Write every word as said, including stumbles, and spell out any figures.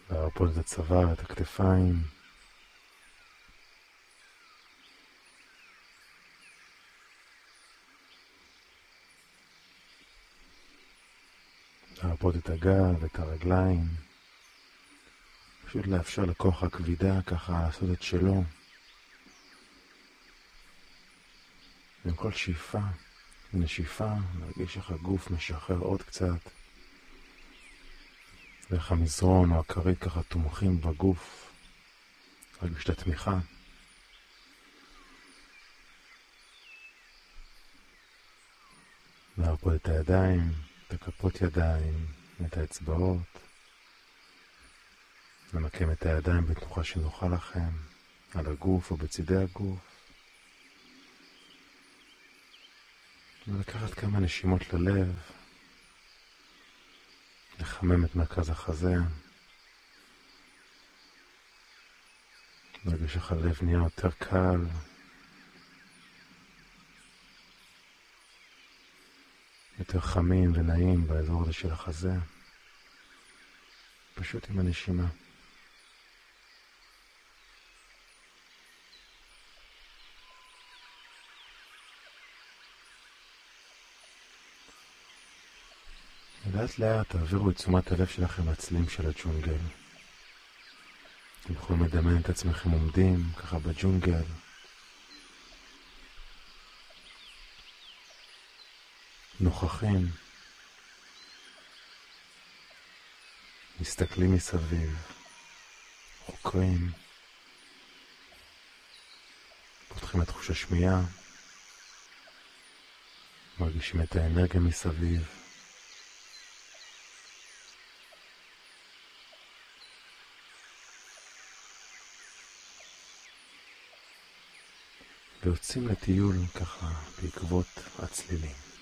להרפות את הצוואר, את הכתפיים. להרפות את הגב, את הרגליים. פשוט לאפשר לכוח הכבידה ככה לעשות את שלו. עם כל שאיפה ונשיפה, להרגיש איך הגוף משחרר עוד קצת. ואיך המזרון או הכרית ככה תומכים בגוף. להרגיש את התמיכה. להרפות את הידיים, את הכפות ידיים, את האצבעות. למקם את הידיים בתנוחה שנוחה לכם, על הגוף או בצידי הגוף. ולקחת כמה נשימות ללב, לחמם את מרכז החזה. להרגיש איך הלב נהיה יותר קל. יותר חמים ונעים באזור הזה של החזה. פשוט עם הנשימה. ולאט לאט תעבירו את תשומת הלב שלכם לצלילים של הג'ונגל. אתם יכולים לדמיין את עצמכם עומדים ככה בג'ונגל. נוכחים. מסתכלים מסביב. חוקרים. פותחים את חוש השמיעה. מרגישים את האנרגיה מסביב. ויוצאים לטיול ככה בעקבות הצלילים.